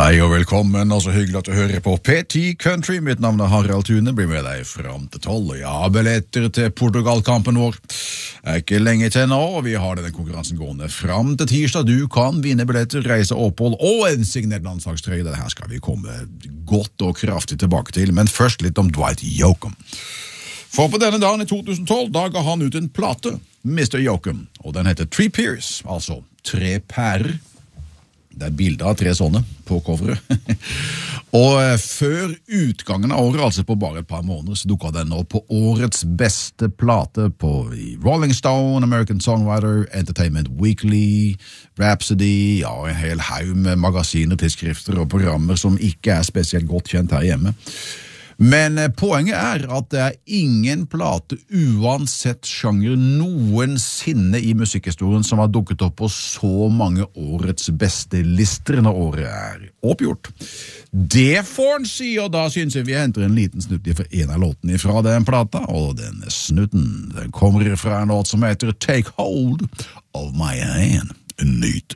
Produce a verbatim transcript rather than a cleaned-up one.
Hei og velkommen, og så hyggelig at du hører på P T Country. Mitt navn er Harald Thune, blir med deg frem til tolv, og jeg har billetter til Portugal-kampen vår. Det er ikke lenge til nå, og vi har denne konkurransen gående frem til tirsdag. Du kan vinne billetter, reise opphold og en signert landslagstrøye. Denne her skal vi komme godt og kraftig tilbake til, men først litt om Dwight Yoakam. For på denne dagen i to tusen tolv, da ga han ut en plate, mister Yoakam, og den heter Three Pears, altså tre pærer. Det er bilder av tre sånne på coveret. Og før utgangen av året, altså på bare et par måneder, så dukket den opp på årets beste plate på Rolling Stone, American Songwriter, Entertainment Weekly, Rhapsody, ja, en hel haug med magasiner, tidsskrifter og programmer som ikke er spesielt godt kjent her hjemme. Men poenget er at det er ingen plate uansett sjanger noensinne i musikkhistorien som har dukket opp på så mange årets beste lister når året er oppgjort. Det får en si, og da synes jeg vi henter en liten snutt for en av låtene fra den plata, og den snutten den kommer fra en låt som heter Take Hold of My Hand. Nyt.